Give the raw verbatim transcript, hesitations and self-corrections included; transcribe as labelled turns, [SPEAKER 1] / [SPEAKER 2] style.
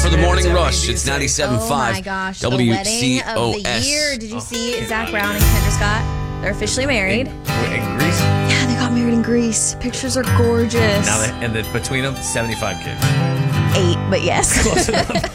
[SPEAKER 1] for the morning
[SPEAKER 2] It's
[SPEAKER 1] rush.
[SPEAKER 2] every
[SPEAKER 1] It's
[SPEAKER 2] Tuesday.
[SPEAKER 1] ninety-seven point
[SPEAKER 3] Oh
[SPEAKER 1] five
[SPEAKER 3] my gosh,
[SPEAKER 1] W
[SPEAKER 3] the
[SPEAKER 1] C
[SPEAKER 3] wedding
[SPEAKER 1] O
[SPEAKER 3] of the
[SPEAKER 1] S.
[SPEAKER 3] year. Did you
[SPEAKER 2] Oh,
[SPEAKER 3] see
[SPEAKER 2] get
[SPEAKER 3] Zach
[SPEAKER 2] outta
[SPEAKER 3] Brown
[SPEAKER 2] here.
[SPEAKER 3] and Kendra Scott? They're officially married.
[SPEAKER 2] In, in Greece.
[SPEAKER 3] Yeah, they got married in Greece. Pictures are gorgeous.
[SPEAKER 2] Now, they, and the, between them, seventy-five kids.
[SPEAKER 3] Eight, but yes.
[SPEAKER 2] Close enough.